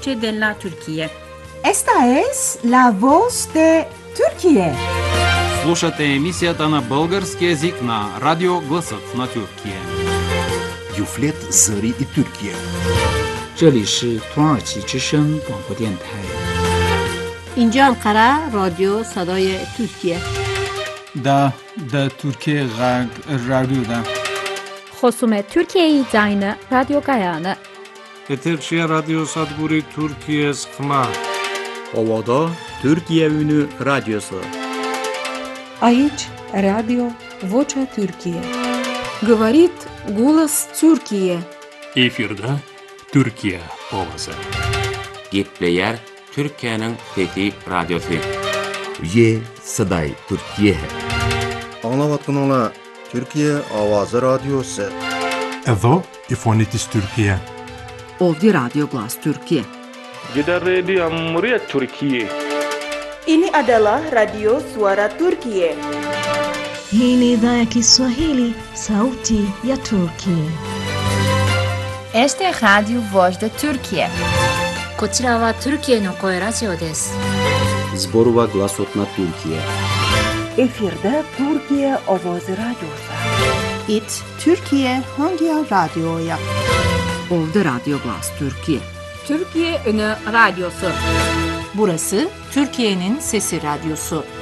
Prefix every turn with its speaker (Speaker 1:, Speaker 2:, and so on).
Speaker 1: voce della Turchia.
Speaker 2: Esta es la voz de Turquie.
Speaker 3: Слушате емисията на български език на Радио Гласът на Тюркия.
Speaker 4: Юфлет Зари и Türkiye.
Speaker 5: 这里是土耳其之声广播电台。
Speaker 6: اینجا انقره رادیو صدای ترکیه.
Speaker 7: دا ترکیه رادیو
Speaker 8: خصوم ترکیه زاین رادیو گایانه.
Speaker 9: Eterşehir Radyo Sadguri Türkiye Sıkma.
Speaker 10: Ovada Türkiye Ünü Radyosu.
Speaker 11: Aici Radio Vocea Türkiye.
Speaker 12: Говорит голос Türkiye.
Speaker 13: Efirde Türkiye ovası.
Speaker 14: Gitleyer Türkiye'nin fethi radyosu.
Speaker 4: Ye Saday Türkiye hai.
Speaker 15: Anlavatkanlar Türkiye Avazı Radyosu.
Speaker 16: Edo İfonitis Türkiye.
Speaker 17: Ovdje Radio Glas Türkiye.
Speaker 9: Gider Radio Muria Türkiye.
Speaker 18: Ini adalah Radio Suara Turkiye.
Speaker 19: Hii ni idhaa ya Kiswahili, Sauti ya Turkiye.
Speaker 20: Este Radio Voz de Turkiye.
Speaker 6: こちらはトルキエの声ラジオです。
Speaker 10: Zborova Glasotna Türkiye.
Speaker 2: Efirde Türkiye Ovoz Radyosu. It Türkiye Hangi Radyo'ya?
Speaker 17: Ovdje Radio Glas Türkiye.
Speaker 1: Türkiye Ünü Radyosu.
Speaker 11: Burası Türkiye'nin Sesi Radyosu.